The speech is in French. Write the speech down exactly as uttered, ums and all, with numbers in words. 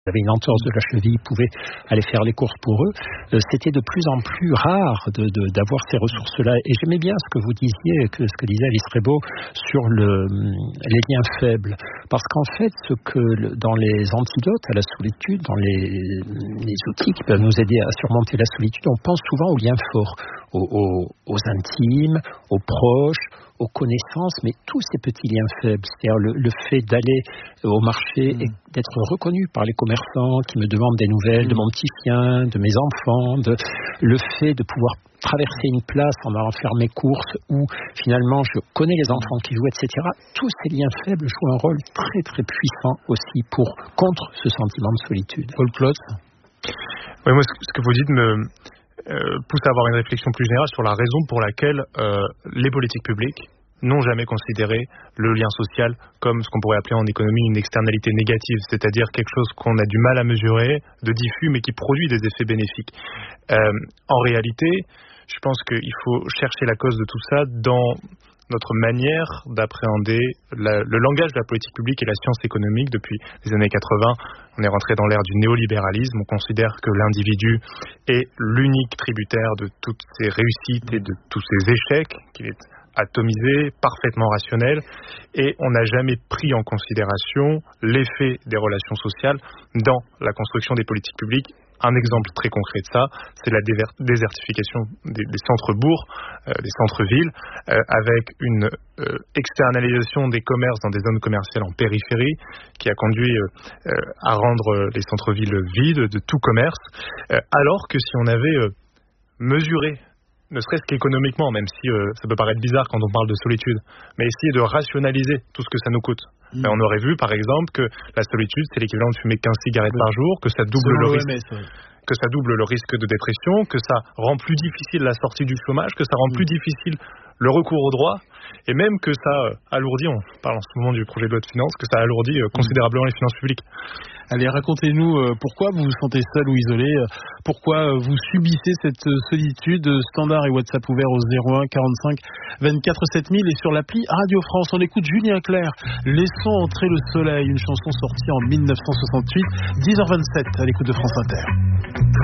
avaient une entorse de la cheville, pouvaient aller faire les courses pour eux. Euh, c'était de plus en plus rare de, de, d'avoir ces ressources-là. Et j'aimais bien ce que vous disiez, que, ce que disait Alice Rebaud sur le, les liens faibles. Parce qu'en fait, ce que dans les antidotes à la solitude, dans les, les outils qui peuvent nous aider à surmonter la solitude, on pense souvent aux liens forts, aux, aux, aux intimes, aux proches, aux connaissances, mais tous ces petits liens faibles, c'est-à-dire le, le fait d'aller au marché mmh. et d'être reconnu par les commerçants qui me demandent des nouvelles mmh. de mon petit chien, de mes enfants, de, le fait de pouvoir traverser une place en allant faire mes courses où finalement je connais les enfants qui jouent, et cetera. Tous ces liens faibles jouent un rôle très très puissant aussi pour contre ce sentiment de solitude. Paul Klotz. Oui, moi, ce que vous dites me Euh, pousse à avoir une réflexion plus générale sur la raison pour laquelle euh, les politiques publiques n'ont jamais considéré le lien social comme ce qu'on pourrait appeler en économie une externalité négative, c'est-à-dire quelque chose qu'on a du mal à mesurer, de diffus, mais qui produit des effets bénéfiques. Euh, en réalité, je pense qu'il faut chercher la cause de tout ça dans notre manière d'appréhender la, le langage de la politique publique et la science économique. Depuis les années quatre-vingts, on est rentré dans l'ère du néolibéralisme. On considère que l'individu est l'unique tributaire de toutes ses réussites et de tous ses échecs, qu'il est atomisé, parfaitement rationnel, et on n'a jamais pris en considération l'effet des relations sociales dans la construction des politiques publiques. Un exemple très concret de ça, c'est la déver- désertification des, des centres-bourgs, euh, des centres-villes, euh, avec une euh, externalisation des commerces dans des zones commerciales en périphérie, qui a conduit euh, euh, à rendre les centres-villes vides de tout commerce, euh, alors que si on avait euh, mesuré, ne serait-ce qu'économiquement, même si euh, ça peut paraître bizarre quand on parle de solitude, mais essayer de rationaliser tout ce que ça nous coûte. Mmh. On aurait vu, par exemple, que la solitude, c'est l'équivalent de fumer quinze cigarettes oui. par jour, que ça double le risque, oui. que ça double le risque de dépression, que ça rend plus difficile la sortie du chômage, que ça rend mmh. plus difficile le recours au droit, et même que ça euh, alourdit, on parle en ce moment du projet de loi de finances, que ça alourdit euh, considérablement les finances publiques. Allez, racontez-nous euh, pourquoi vous vous sentez seul ou isolé, euh, pourquoi euh, vous subissez cette euh, solitude. Standard et WhatsApp ouvert au zéro un quarante-cinq vingt-quatre sept mille et sur l'appli Radio France. On écoute Julien Clerc, Laissons entrer le soleil, une chanson sortie en mille neuf cent soixante-huit, dix heures vingt-sept à l'écoute de France Inter.